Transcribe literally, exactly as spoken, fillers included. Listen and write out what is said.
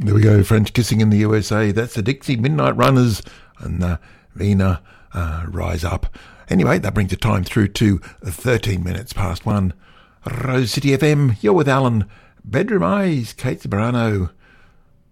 There we go, French kissing in the U S A. That's the Dixie Midnight Runners and uh, Vina, uh, Rise Up. Anyway, that brings the time through to thirteen minutes past one. Rose City F M, you're with Alan. Bedroom Eyes, Kate Sobrano.